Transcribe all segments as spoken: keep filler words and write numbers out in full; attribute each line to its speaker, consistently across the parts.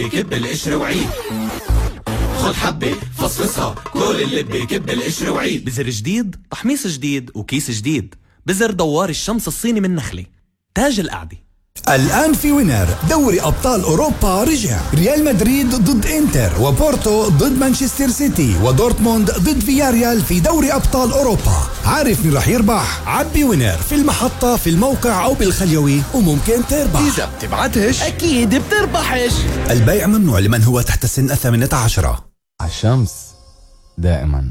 Speaker 1: كب القشر وعيد، خد حبة فصفصها كل اللي بكب القشر وعيد.
Speaker 2: بزر جديد، تحميص جديد، وكيس جديد. بزر دوار الشمس الصيني من نخلة، تاج القعدة.
Speaker 3: الآن في وينر دوري أبطال أوروبا رجع. ريال مدريد ضد إنتر، وبورتو ضد مانشستر سيتي، ودورتموند ضد فياريال في دوري أبطال أوروبا. عارف مين رح يربح؟ عبي وينر في المحطة، في الموقع أو بالخليوي، وممكن تربح.
Speaker 4: إذا بتبعتش
Speaker 2: أكيد بتربحش.
Speaker 3: البيع ممنوع لمن هو تحت السن الثامنة عشرة.
Speaker 5: الشمس دائما.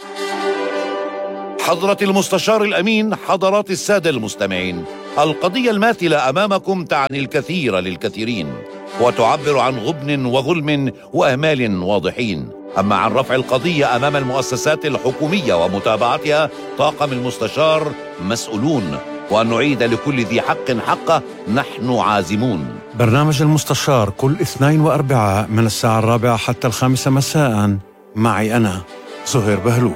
Speaker 6: حضرة المستشار الأمين، حضرات السادة المستمعين، القضية الماثلة أمامكم تعني الكثير للكثيرين، وتعبر عن غبن وظلم وأهمال واضحين. أما عن رفع القضية أمام المؤسسات الحكومية ومتابعتها، طاقم المستشار مسؤولون، وأن نعيد لكل ذي حق حقه نحن عازمون.
Speaker 7: برنامج المستشار كل اثنين وأربعاء من الساعة الرابعة حتى الخامسة مساء، معي أنا زهير بهلول.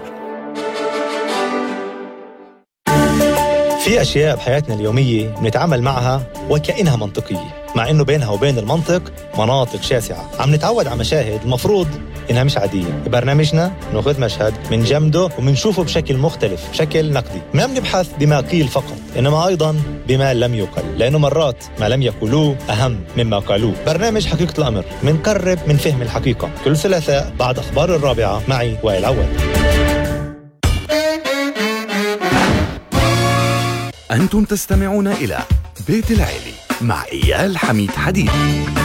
Speaker 8: في أشياء بحياتنا اليومية بنتعامل معها وكأنها منطقية، مع إنه بينها وبين المنطق مناطق شاسعة. عم نتعود على مشاهد المفروض إنها مش عادية. ببرنامجنا نأخذ مشهد من جمده ومنشوفه بشكل مختلف، بشكل نقدي. ما بنبحث بما قيل فقط، إنما أيضا بما لم يقل، لأنه مرات ما لم يقولوه أهم مما قالوه. برنامج حقيقة الأمر، منقرب من فهم الحقيقة، كل ثلاثاء بعد أخبار الرابعة معي وائل عواد.
Speaker 4: أنتم تستمعون إلى بيت العيلة مع إيال حميد حديد.